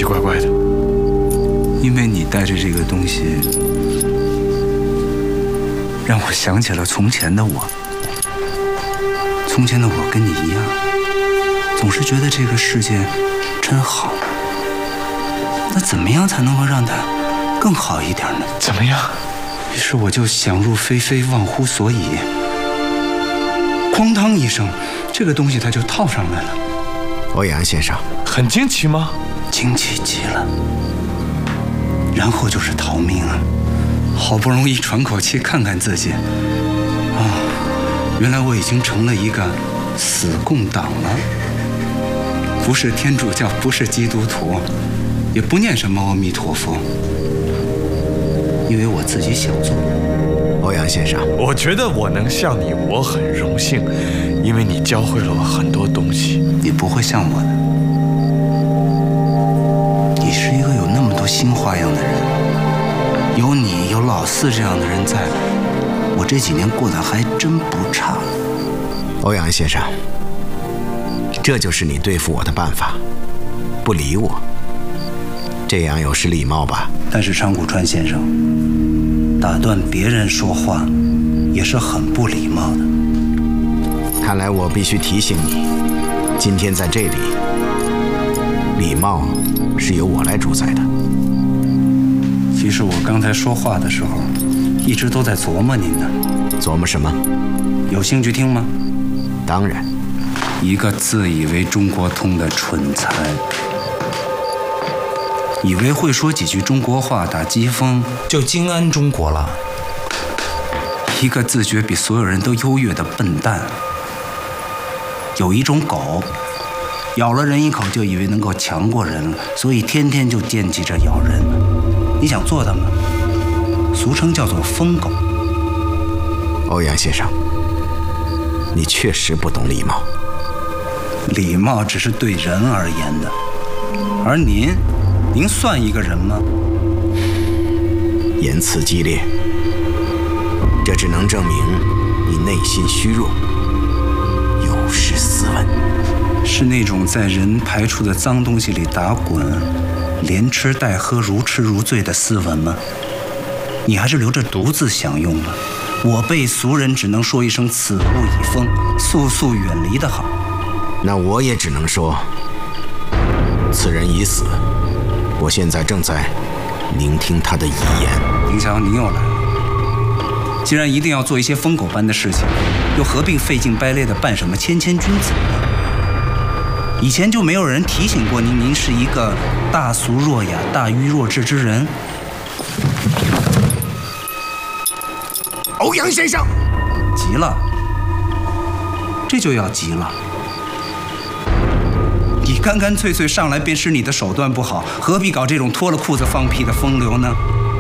奇怪怪的。 因为你带着这个东西，让我想起了从前的我。从前的我跟你一样，总是觉得这个世界真好。那怎么样才能够让它更好一点呢？ 怎么样？ 于是我就想入非非，忘乎所以。哐当一声，这个东西它就套上来了。 欧阳先生， 很惊奇吗？ 惊奇极了。然后就是逃命啊！好不容易喘口气，看看自己，原来我已经成了一个死共党了。不是天主教，不是基督徒，也不念什么阿弥陀佛，因为我自己想做。 欧阳先生， 我觉得我能像你，我很荣幸，因为你教会了我很多东西。 你不会像我的，你是一个有那么多新花样的人，有你，有老四这样的人在，我这几年过得还真不差。 欧阳先生，这就是你对付我的办法，不理我，这样有失礼貌吧？ 但是长谷川先生，打断别人说话也是很不礼貌的。 看来我必须提醒你，今天在这里，礼貌是由我来主宰的。 其实我刚才说话的时候，一直都在琢磨您呢。 琢磨什么？ 有兴趣听吗？ 当然。 一个自以为中国通的蠢材，以为会说几句中国话打机锋就经安中国了。一个自觉比所有人都优越的笨蛋。有一种狗，咬了人一口就以为能够强过人了，所以天天就惦记着咬人。你想做它吗？俗称叫做疯狗。 欧阳先生，你确实不懂礼貌。 礼貌只是对人而言的，而您算一个人吗？ 言辞激烈，这只能证明你内心虚弱，有失斯文。 是那种在人排出的脏东西里打滚，连吃带喝，如痴如醉的斯文吗？你还是留着独自享用吧。我辈俗人只能说一声此物已疯，速速远离的好。 那我也只能说，此人已死。我现在正在聆听他的遗言。 林强，您又来了。既然一定要做一些疯狗般的事情，又何必费劲掰咧的扮什么谦谦君子呢？以前就没有人提醒过您，您是一个大俗若雅、大愚若智之人。 欧阳先生， 急了，这就要急了。你干干脆脆上来便是你的手段不好，何必搞这种脱了裤子放屁的风流呢？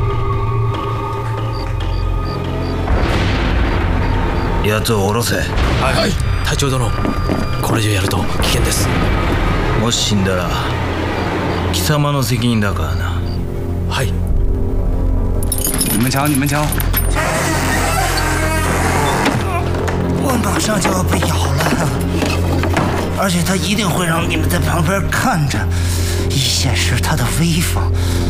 やつを下ろせ。 はい。隊長殿、これ以上やると危険です。 もし死んだら貴様の責任だからな。 はい。 你们瞧，你们瞧， 我马上就要被咬了。而且他一定会让你们在旁边看着，以显示他的威风。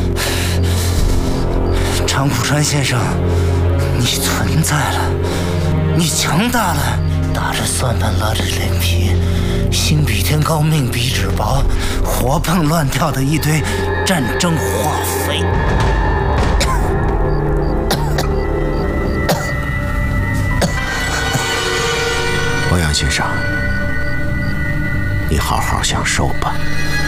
长谷川先生，你存在了，你强大了，打着算盘，拉着脸皮，心比天高，命比纸薄，活蹦乱跳的一堆战争化肥。 欧阳先生，你好好享受吧。